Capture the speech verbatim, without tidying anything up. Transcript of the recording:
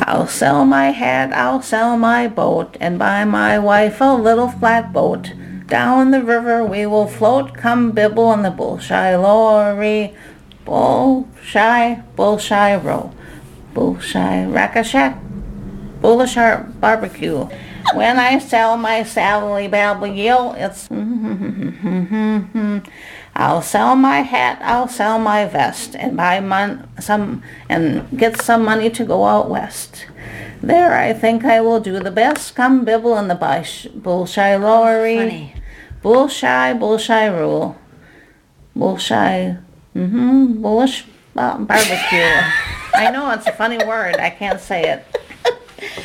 I'll sell my hat, I'll sell my boat, and buy my wife a little flat boat. Down the river we will float, come bibble in the bullshy lorry. Bullshy, bullshy row, bullshy rack-a-shack, bullish heart barbecue. When I sell my Sally Babble Yale, it's I'll sell my hat, I'll sell my vest, and buy mon- some and get some money to go out west. There I think I will do the best. Come bibble in the bush, bullshy lorry. Funny. Bullshy, bullshy rule. Bullshy, mm-hmm, bullish uh, barbecue. I know it's a funny word. I can't say it.